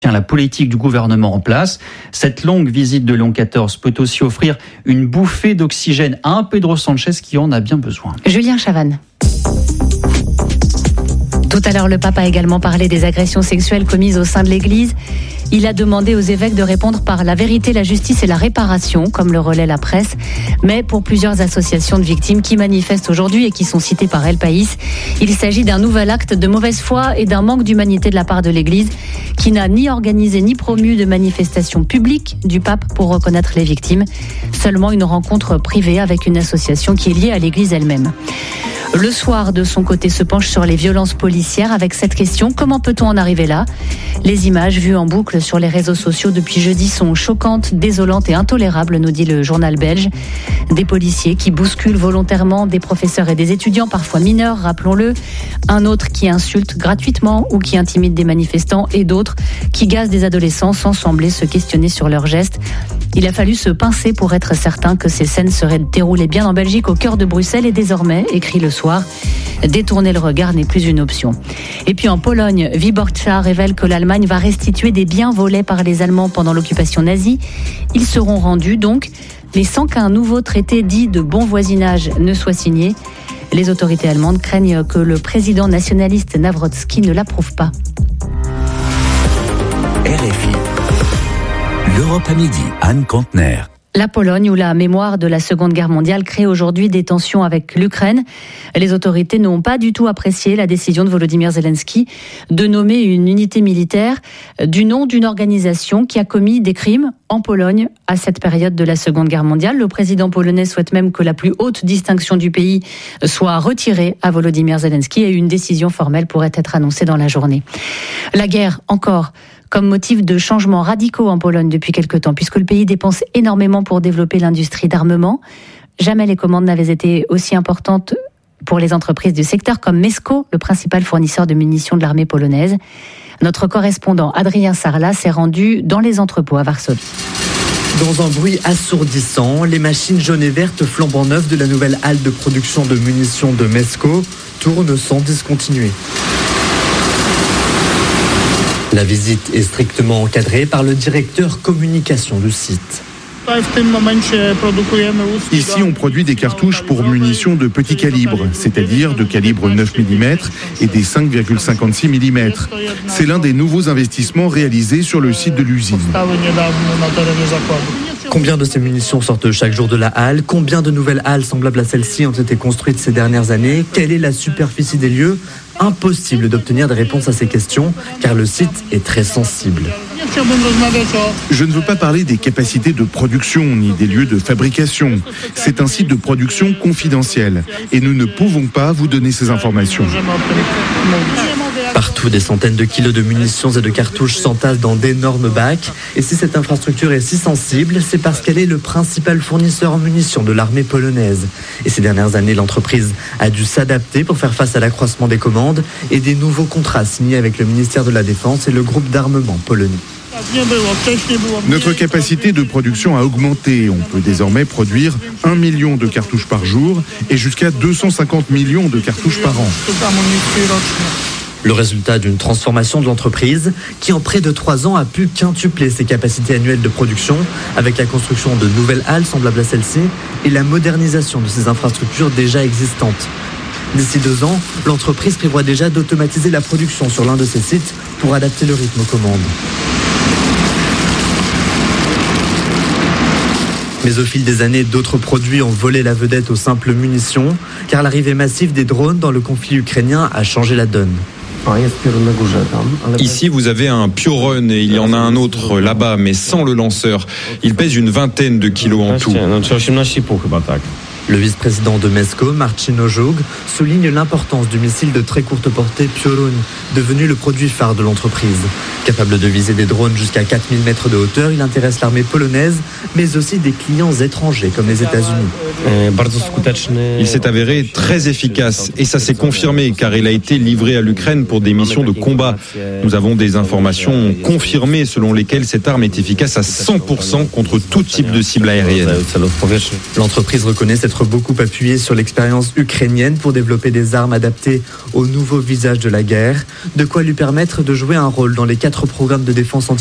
la politique du gouvernement en place. Cette longue visite de Léon XIV peut aussi offrir une bouffée d'oxygène à un Pedro Sánchez qui en a bien besoin. Julien Chavannes. Tout à l'heure, le pape a également parlé des agressions sexuelles commises au sein de l'Église. Il a demandé aux évêques de répondre par la vérité, la justice et la réparation, comme le relaie la presse. Mais pour plusieurs associations de victimes qui manifestent aujourd'hui et qui sont citées par El País, il s'agit d'un nouvel acte de mauvaise foi et d'un manque d'humanité de la part de l'Église, qui n'a ni organisé ni promu de manifestation publique du pape pour reconnaître les victimes. Seulement une rencontre privée avec une association qui est liée à l'Église elle-même. Le Soir, de son côté, se penche sur les violences policières avec cette question: comment peut-on en arriver là ? Les images vues en boucle sur les réseaux sociaux depuis jeudi sont choquantes, désolantes et intolérables, nous dit le journal belge. Des policiers qui bousculent volontairement des professeurs et des étudiants, parfois mineurs, rappelons-le. Un autre qui insulte gratuitement ou qui intimide des manifestants, et d'autres qui gazent des adolescents sans sembler se questionner sur leurs gestes. Il a fallu se pincer pour être certain que ces scènes seraient déroulées bien en Belgique, au cœur de Bruxelles, et désormais, écrit Le Soir, détourner le regard n'est plus une option. Et puis en Pologne, Wyborcza révèle que l'Allemagne va restituer des biens volés par les Allemands pendant l'occupation nazie. Ils seront rendus donc, mais sans qu'un nouveau traité dit de bon voisinage ne soit signé. Les autorités allemandes craignent que le président nationaliste Nawrocki ne l'approuve pas. RFI. L'Europe à midi, Anne Contener. La Pologne, où la mémoire de la Seconde Guerre mondiale crée aujourd'hui des tensions avec l'Ukraine. Les autorités n'ont pas du tout apprécié la décision de Volodymyr Zelensky de nommer une unité militaire du nom d'une organisation qui a commis des crimes en Pologne à cette période de la Seconde Guerre mondiale. Le président polonais souhaite même que la plus haute distinction du pays soit retirée à Volodymyr Zelensky, et une décision formelle pourrait être annoncée dans la journée. La guerre, encore, comme motif de changements radicaux en Pologne depuis quelque temps, puisque le pays dépense énormément pour développer l'industrie d'armement. Jamais les commandes n'avaient été aussi importantes pour les entreprises du secteur, comme Mesco, le principal fournisseur de munitions de l'armée polonaise. Notre correspondant Adrien Sarlat s'est rendu dans les entrepôts à Varsovie. Dans un bruit assourdissant, les machines jaunes et vertes flambant neuves de la nouvelle halle de production de munitions de Mesco tournent sans discontinuer. La visite est strictement encadrée par le directeur communication du site. Ici, on produit des cartouches pour munitions de petit calibre, c'est-à-dire de calibre 9 mm et des 5,56 mm. C'est l'un des nouveaux investissements réalisés sur le site de l'usine. Combien de ces munitions sortent chaque jour de la halle ? Combien de nouvelles halles semblables à celle-ci ont été construites ces dernières années ? Quelle est la superficie des lieux ? Impossible d'obtenir des réponses à ces questions, car le site est très sensible. Je ne veux pas parler des capacités de production ni des lieux de fabrication. C'est un site de production confidentiel et nous ne pouvons pas vous donner ces informations. Partout, des centaines de kilos de munitions et de cartouches s'entassent dans d'énormes bacs. Et si cette infrastructure est si sensible, c'est parce qu'elle est le principal fournisseur en munitions de l'armée polonaise. Et ces dernières années, l'entreprise a dû s'adapter pour faire face à l'accroissement des commandes et des nouveaux contrats signés avec le ministère de la Défense et le groupe d'armement polonais. Notre capacité de production a augmenté. On peut désormais produire 1 million de cartouches par jour et jusqu'à 250 millions de cartouches par an. Le résultat d'une transformation de l'entreprise qui, en près de 3 ans, a pu quintupler ses capacités annuelles de production avec la construction de nouvelles halles semblables à celle-ci et la modernisation de ses infrastructures déjà existantes. D'ici 2 ans, l'entreprise prévoit déjà d'automatiser la production sur l'un de ses sites pour adapter le rythme aux commandes. Mais au fil des années, d'autres produits ont volé la vedette aux simples munitions, car l'arrivée massive des drones dans le conflit ukrainien a changé la donne. Ici, vous avez un Piorun et il y en a un autre là-bas, mais sans le lanceur. Il pèse une vingtaine de kilos en tout. Le vice-président de Mesco, Marcin Ojug, souligne l'importance du missile de très courte portée Piorun, devenu le produit phare de l'entreprise. Capable de viser des drones jusqu'à 4000 mètres de hauteur, il intéresse l'armée polonaise, mais aussi des clients étrangers comme les États-Unis. Il s'est avéré très efficace et ça s'est confirmé car il a été livré à l'Ukraine pour des missions de combat. Nous avons des informations confirmées selon lesquelles cette arme est efficace à 100% contre tout type de cible aérienne. L'entreprise reconnaît s'être s'être beaucoup appuyé sur l'expérience ukrainienne pour développer des armes adaptées au nouveau visage de la guerre, de quoi lui permettre de jouer un rôle dans les 4 programmes de défense